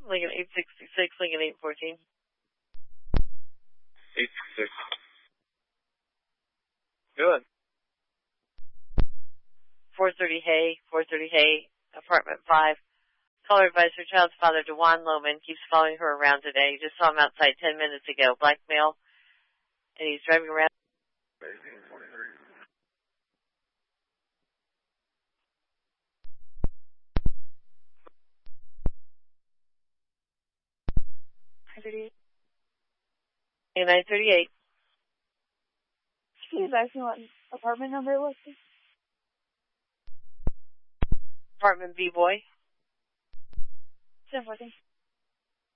Lincoln 866, Lincoln 814. 866. Good. 430 Hay, apartment 5. Caller advised her child's father, DeJuan Lohman, keeps following her around today. Just saw him outside 10 minutes ago. Black male, and he's driving around. 938. Please ask me what apartment number it was. Apartment B, boy. 1014.